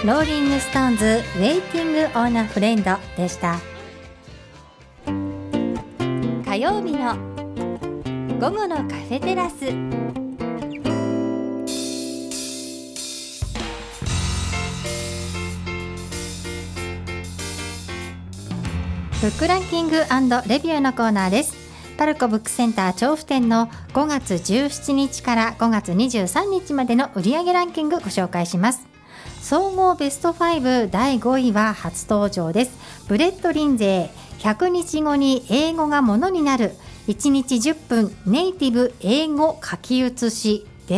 ローリングストーンズ Waiting on a Friend でした。火曜日の午後のカフェテラス。ブックランキング&レビューのコーナーです。パルコブックセンター調布店の5月17日から5月23日までの売上ランキングご紹介します。総合ベスト5第5位は初登場です。ブレッド・リンゼー100日後に英語がものになる1日10分ネイティブ英語書き写しです。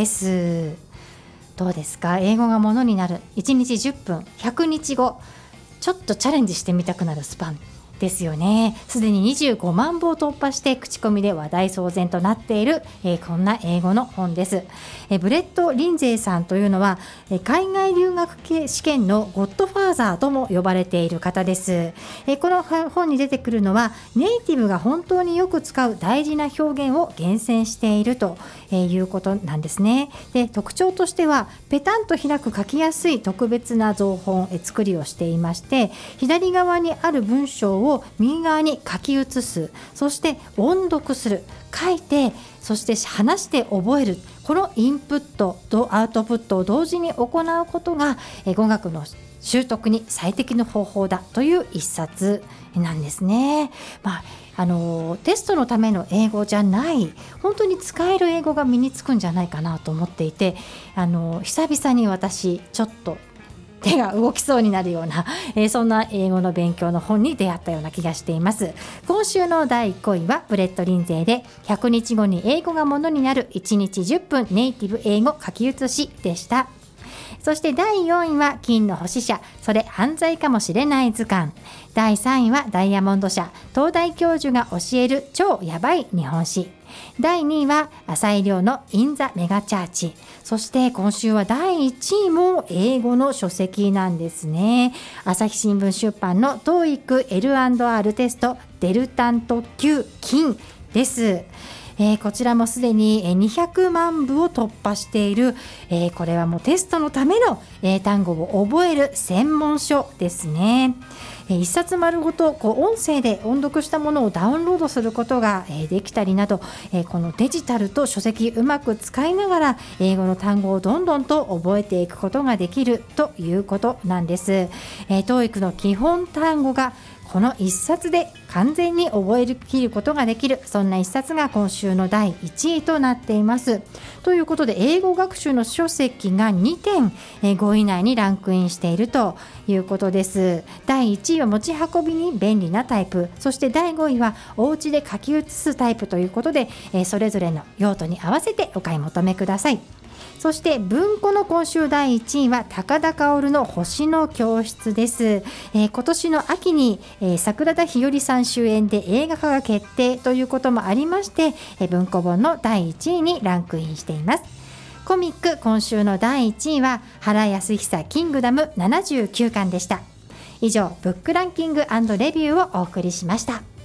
どうですか？英語がものになる1日10分100日後、ちょっとチャレンジしてみたくなるスパンですよね。すでに25万部を突破して口コミで話題騒然となっている、こんな英語の本です。ブレッド・リンゼーさんというのは海外留学試験のゴッドファーザーとも呼ばれている方です。この本に出てくるのはネイティブが本当によく使う大事な表現を厳選しているということなんですね。で、特徴としてはペタンと開く書きやすい特別な造本作りをしていまして、左側にある文章を右側に書き写す、そして音読する、書いてそして話して覚える、このインプットとアウトプットを同時に行うことが語学の習得に最適の方法だという一冊なんですね。テストのための英語じゃない、本当に使える英語が身につくんじゃないかなと思っていて、久々に私ちょっと手が動きそうになるような、そんな英語の勉強の本に出会ったような気がしています。今週の第5位はブレッド・リンゼーで100日後に英語がものになる1日10分ネイティブ英語書き写しでした。そして第4位は金の星社、それ犯罪かもしれない図鑑。第3位はダイヤモンド社、東大教授が教える超やばい日本史。第2位は浅井亮のインザメガチャーチ。そして今週は第1位も英語の書籍なんですね。朝日新聞出版の TOEIC L&R テストデルタン特級金です。こちらもすでに200万部を突破している、これはもうテストのための英単語を覚える専門書ですね。一冊丸ごと音声で音読したものをダウンロードすることができたりなど、このデジタルと書籍うまく使いながら英語の単語をどんどんと覚えていくことができるということなんです。TOEIC の基本単語がこの一冊で完全に覚えきることができる、そんな一冊が今週の第1位となっています。ということで英語学習の書籍が2点5位以内にランクインしているということです。第1位は持ち運びに便利なタイプ、そして第5位はお家で書き写すタイプということで、それぞれの用途に合わせてお買い求めください。そして文庫の今週第1位は高田薫の星の教室です。今年の秋に、桜田ひよりさん主演で映画化が決定ということもありまして、文庫本の第1位にランクインしています。コミック今週の第1位は原康久キングダム79巻でした。以上ブックランキング&レビューをお送りしました。